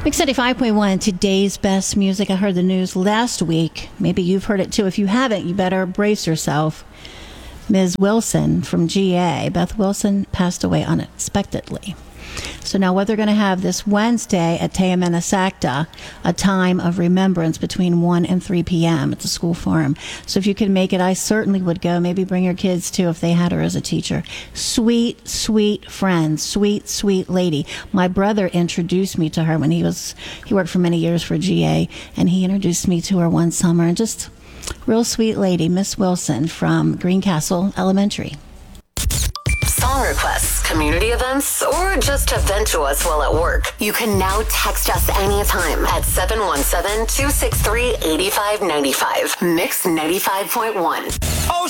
Mix 95.1, today's best music. I heard the news last week. Maybe you've heard it too. If you haven't, you better brace yourself. Ms. Wilson from GA, Beth Wilson, passed away unexpectedly. So now what they're going to have this Wednesday at Teamena Sakta, a time of remembrance between 1 and 3 p.m. at the school forum. So if you can make it, I certainly would go. Maybe bring your kids too if they had her as a teacher. Sweet, sweet friend. Sweet, sweet lady. My brother introduced me to her when he worked for many years for GA, and he introduced me to her one summer. And just real sweet lady, Miss Wilson from Greencastle Elementary. Song requests, community events, or just to vent to us while at work. You can now text us anytime at 717-263-8595. Mix 95.1.